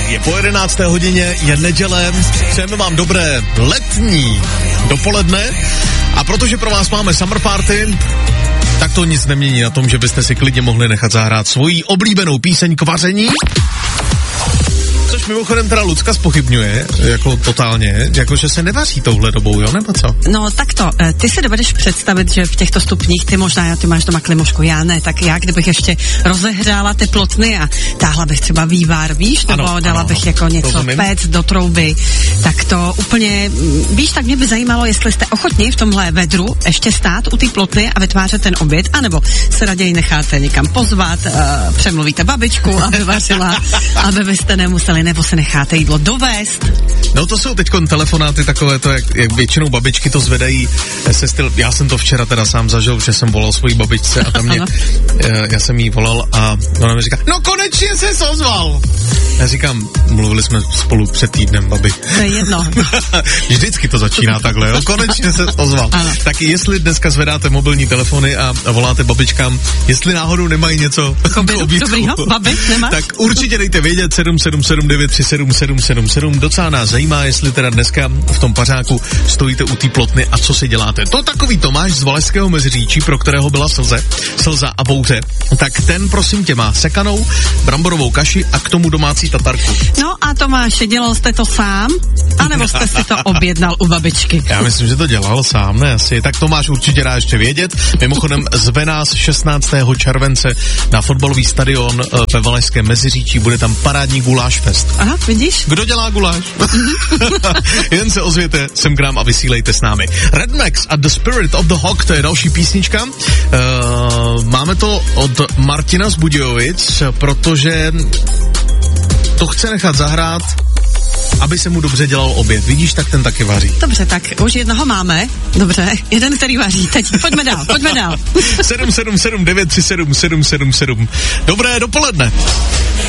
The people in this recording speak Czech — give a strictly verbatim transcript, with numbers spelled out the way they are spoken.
Je po jedenácté hodině, je neděle, přejeme vám dobré letní dopoledne a protože pro vás máme summer party, tak to nic nemění na tom, že byste si klidně mohli nechat zahrát svoji oblíbenou píseň k vaření. Což mimochodem teda Lucka zpochybňuje, jako totálně, jako že se nevaří touhle dobou, jo, nebo co? No takto, ty si dovedeš představit, že v těchto stupních, ty možná, já ty máš doma klimošku, já ne, tak já, kdybych ještě rozehrála teplotny a táhla bych třeba vývar, víš, nebo ano, dala ano, bych jako něco péct do trouby, tak to úplně, víš, tak mě by zajímalo, jestli jste ochotní v tomhle vedru ještě stát u té plotny a vytvářet ten oběd, anebo se raději necháte někam pozvat, uh, přemluvíte babičku, aby vařila, aby byste nemuseli, nebo se necháte jídlo dovést. No to jsou teďkon telefonáty takové to, jak, jak většinou babičky to zvedají se styl, já jsem to včera teda sám zažil, že jsem volal svojí babičce a tam mě, já jsem jí volal a ona mi říká, no konečně se ozval. Já říkám, mluvili jsme spolu před týdnem, babi. To je jedno. Vždycky to začíná takhle, jo, konečně se ozval. Ano. Tak jestli dneska zvedáte mobilní telefony a, a voláte babičkám, jestli náhodou nemají něco k obídku, dobrýho, babi, nemáš? Tak určitě dejte vědět sedm sedm sedm devět tři sedm sedm sedm sedm. Docela nás zajímá, jestli teda dneska v tom pařáku stojíte u té plotny a co si děláte. To takový Tomáš z Valašského Meziříčí, pro kterého byla slze, slza a bouře, tak ten prosím tě má sekanou bramborovou kaši a k tomu domácí tatarku. No a Tomáš, dělal jste to sám? A nebo jste si to objednal u babičky? Já myslím, že to dělal sám, ne asi. Tak Tomáš určitě dá ještě vědět. Mimochodem zve nás šestnáctého července na fotbalový stadion ve Valašském Meziříčí, bude tam parádní guláš fest. Aha, vidíš? Kdo dělá guláš? Jen se ozvěte sem k nám a vysílejte s námi. Red Max a The Spirit of the Hawk, to je další písnička. Uh, máme to od Martina z Budějovic, protože to chce nechat zahrát, aby se mu dobře dělal oběd. Vidíš, tak ten taky vaří. Dobře, tak už jednoho máme. Dobře, jeden, který vaří. Teď pojďme dál, pojďme dál. sedm sedm sedm devět tři sedm sedm sedm sedm. Dobré dopoledne.